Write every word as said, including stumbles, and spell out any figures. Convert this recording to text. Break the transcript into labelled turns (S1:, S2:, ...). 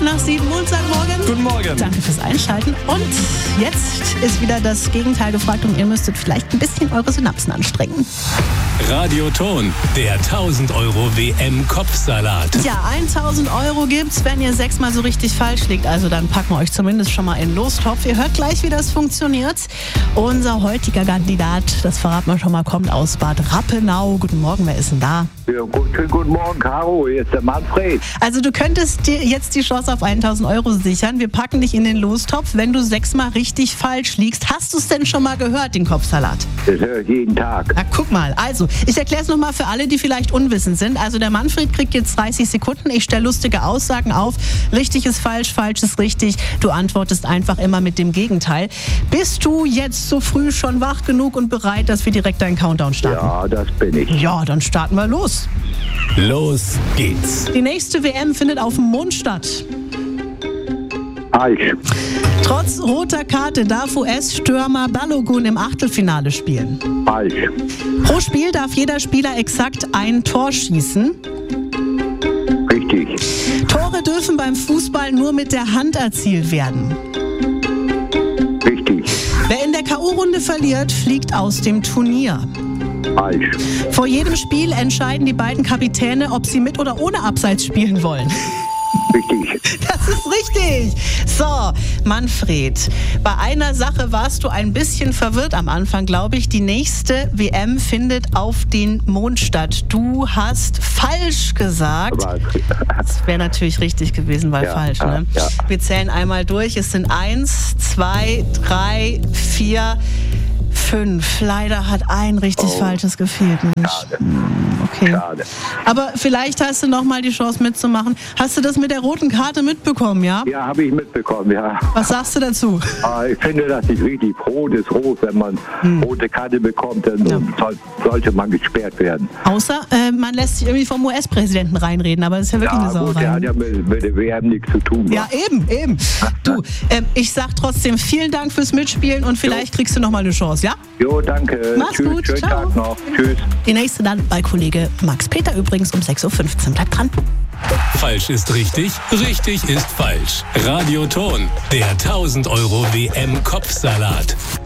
S1: nach sieben und sagt morgen.
S2: Guten Morgen.
S1: Danke fürs Einschalten. Und jetzt ist wieder das Gegenteil gefragt und ihr müsstet vielleicht ein bisschen eure Synapsen anstrengen.
S3: Radioton, der tausend Euro W M-Kopfsalat.
S1: Ja, tausend Euro gibt's, wenn ihr sechsmal so richtig falsch liegt. Also dann packen wir euch zumindest schon mal in den Lostopf. Ihr hört gleich, wie das funktioniert. Unser heutiger Kandidat, das verraten wir schon mal, kommt aus Bad Rappenau. Guten Morgen, wer ist denn da?
S4: Ja, gut, guten Morgen, Caro, hier ist der Manfred.
S1: Also du könntest dir jetzt die Chance auf tausend Euro sichern. Wir packen dich in den Lostopf, wenn du sechsmal richtig falsch liegst. Hast du es denn schon mal gehört, den Kopfsalat?
S4: Das höre ich jeden Tag.
S1: Na, guck mal. Also, ich erkläre es nochmal für alle, die vielleicht unwissend sind. Also der Manfred kriegt jetzt dreißig Sekunden. Ich stelle lustige Aussagen auf. Richtig ist falsch, falsch ist richtig. Du antwortest einfach immer mit dem Gegenteil. Bist du jetzt so früh schon wach genug und bereit, dass wir direkt einen Countdown starten?
S4: Ja, das bin ich.
S1: Ja, dann starten wir los.
S3: Los geht's.
S1: Die nächste W M findet auf dem Mond statt.
S4: Falsch.
S1: Trotz roter Karte darf U S-Stürmer Balogun im Achtelfinale spielen.
S4: Falsch.
S1: Pro Spiel darf jeder Spieler exakt ein Tor schießen.
S4: Richtig.
S1: Tore dürfen beim Fußball nur mit der Hand erzielt werden.
S4: Richtig.
S1: Wer in der K O-Runde verliert, fliegt aus dem Turnier.
S4: Falsch.
S1: Vor jedem Spiel entscheiden die beiden Kapitäne, ob sie mit oder ohne Abseits spielen wollen.
S4: Richtig.
S1: Das ist richtig. So, Manfred, bei einer Sache warst du ein bisschen verwirrt am Anfang, glaube ich. Die nächste W M findet auf den Mond statt. Du hast falsch gesagt. Das wäre natürlich richtig gewesen, weil
S4: Ja,
S1: falsch. Ne?
S4: ja.
S1: Wir zählen einmal durch. Es sind eins, zwei, drei, vier, fünf. Leider hat ein richtig
S4: Oh.
S1: falsches gefehlt. Mensch.
S4: Schade.
S1: Okay.
S4: Schade.
S1: Aber vielleicht hast du noch mal die Chance mitzumachen. Hast du das mit der roten Karte mitbekommen, ja?
S4: Ja, habe ich mitbekommen, ja.
S1: Was sagst du dazu?
S4: Aber ich finde das nicht richtig. Rot ist rot. Wenn man
S1: Hm.
S4: rote Karte bekommt, dann
S1: Ja.
S4: soll, sollte man gesperrt werden.
S1: Außer, äh, man lässt sich irgendwie vom U S-Präsidenten reinreden, aber das ist ja wirklich
S4: Ja,
S1: eine
S4: gut, der
S1: Sauerei.
S4: hat ja mit, mit der W M nichts zu tun.
S1: Ja, eben, eben. Du, ähm, ich sag trotzdem vielen Dank fürs Mitspielen und vielleicht kriegst du noch mal eine Chance, ja?
S4: Jo, danke.
S1: Mach's
S4: Tschüss,
S1: gut,
S4: schönen
S1: ciao.
S4: Tag noch. Tschüss.
S1: Die nächste dann bei Kollege Max Peter übrigens um sechs Uhr fünfzehn. Bleibt dran.
S3: Falsch ist richtig, richtig ist falsch. Radioton, der tausend Euro W M-Kopfsalat.